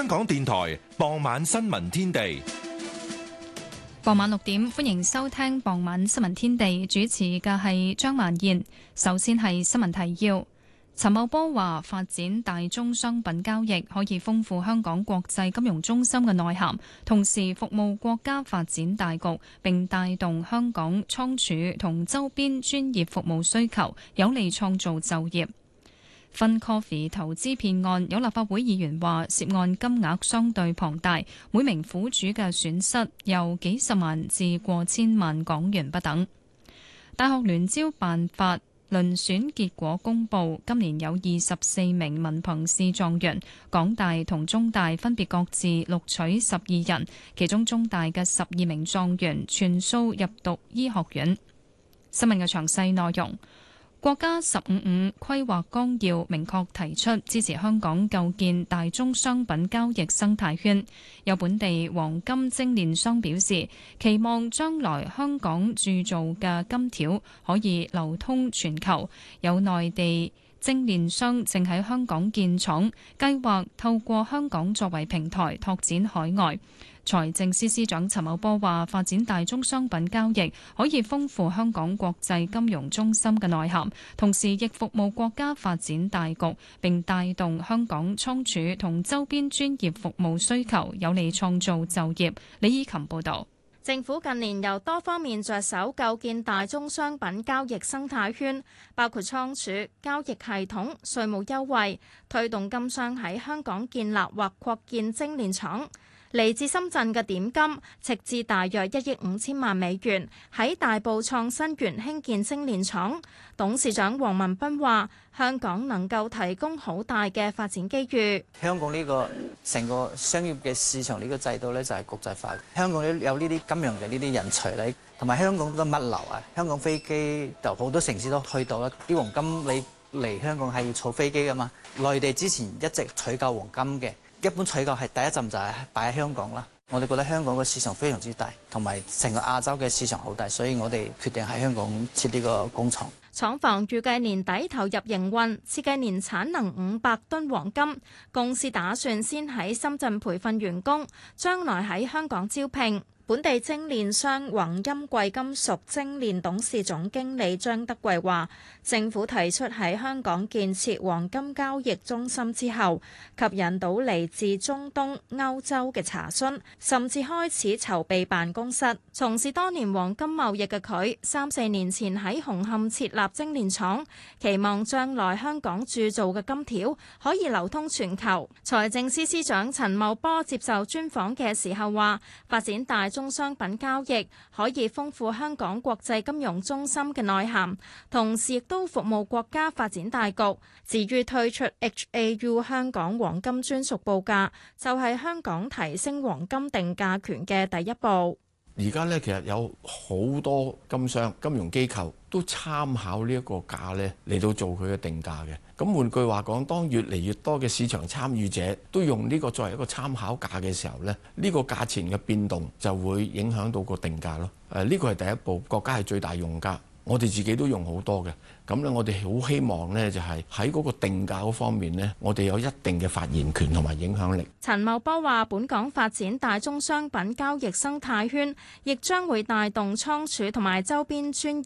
港電台傍晚新聞天地。 傍晚6點，歡迎收聽傍晚新聞天地，主持嘅係張曼燕。首先係新聞提要。陳茂波話，發展大宗商品交易可以豐富香港國際金融中心嘅內涵，同時服務國家發展大局，並帶動香港倉儲同周邊專業服務需求，有利創造就業。FinCoffee 投資騙案，有立法會議員話涉案金額相對龐大，每名苦主嘅損失由幾十萬至過千萬港元不等。大學聯招辦法遴選結果公佈，今年有24名文憑試狀元，港大同中大分別各自錄取12人，其中中大嘅12名狀元全數入讀醫學院。新聞嘅詳細內容。國家15·5規劃綱要明確提出支持香港構建大宗商品交易生態圈。有本地黃金精煉商表示，期望將來香港鑄造嘅金條可以流通全球。有內地精煉商正喺香港建廠，計劃透過香港作為平台拓展海外。財政司司長陳茂波話，發展大宗商品交易可以豐富香港國際金融中心嘅內涵，同時亦服務國家發展大局，並帶動香港倉儲同周邊專業服務需求，有利創造就業。李依琴報導。 政府近年由多方面着手構建大宗商品交易生態圈，包括倉儲、交易系統、稅務優惠，推動金商喺香港建立或擴建精煉廠。嚟自深圳嘅點金斥資大約1億5千萬美元喺大埔創新園興建精煉廠。董事長黃文斌話：香港能夠提供好大嘅發展機遇。 香港呢個成個商業嘅市場呢個制度咧就係國際化。香港有呢啲金融嘅呢啲人才咧，同埋香港嘅物流啊，香港飛機就好多城市都去到啦。啲黃金你嚟香港係要坐飛機噶嘛？內地之前一直採購黃金嘅。一般採購係第一站就係擺喺香港啦。我哋覺得香港嘅市場非常之大，同埋成個亞洲嘅市場好大，所以我哋決定喺香港設呢個工廠。 廠房預計年底投入營運，設計年產能500噸黃金。公司打算先喺深圳培訓員工，將來喺香港招聘。本地精煉商宏鑫貴金屬精煉董事總經理張德貴話，政府提出喺香港建設黃金交易中心之後，吸引到嚟自中東、歐洲嘅查詢，甚至開始籌備辦公室。從事多年黃金貿易嘅佢，3-4年前喺紅磡設立精煉廠，期望將來香港鑄造嘅金條可以流通全球。財政司司長陳茂波接受專訪嘅時候話，發展大宗商品交易可以豐富香港國際金融中心嘅內涵，同時亦都服務國家發展大局。至於推出 HAU 香港黃金專屬報價，就係香港提升黃金定價權嘅第一步。 而家咧，其實有好多金商、金融機構都參考呢一個價咧嚟到做佢嘅定價嘅。咁換句話講，當越嚟越多嘅市場參與者都用呢個作為一個參考價嘅時候咧，呢個價錢嘅變動就會影響到個定價咯。呢個係第一步，國家係最大用家。我哋自己都用好多嘅，咁咧我哋好希望呢，就係喺嗰個定價嗰方面呢，我哋有一定嘅發言權同埋影響力。 陳茂波話：本港發展大宗商品交易生態圈，亦將會帶動倉儲同埋周邊專業